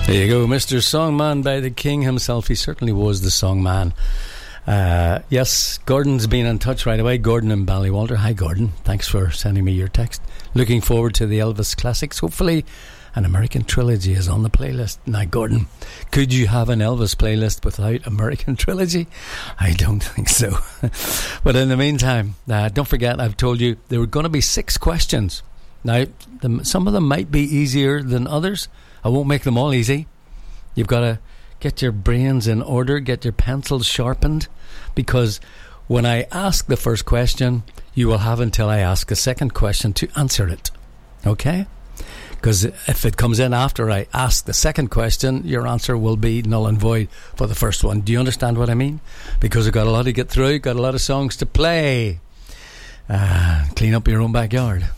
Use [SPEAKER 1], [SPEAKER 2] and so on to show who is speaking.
[SPEAKER 1] There you go, Mr. Songman by the King himself. He certainly was the songman. Yes, Gordon's been in touch right away. Gordon in Ballywalter. Hi, Gordon. Thanks for sending me your text. Looking forward to the Elvis classics. Hopefully an American Trilogy is on the playlist. Now, Gordon, could you have an Elvis playlist without American Trilogy? I don't think so. But in the meantime, don't forget, I've told you there were going to be 6 questions. Now, some of them might be easier than others. I won't make them all easy. You've got to get your brains in order, get your pencils sharpened, because when I ask the first question, you will have until I ask the second question to answer it. Okay? Because if it comes in after I ask the second question, your answer will be null and void for the first one. Do you understand what I mean? Because we've got a lot to get through, got a lot of songs to play. Clean up your own backyard.